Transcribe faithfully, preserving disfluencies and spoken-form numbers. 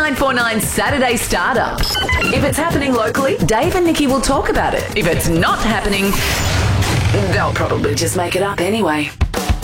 nine four nine Saturday Startup. If it's happening locally, Dave and Nikki will talk about it. If it's not happening, they'll probably just make it up anyway.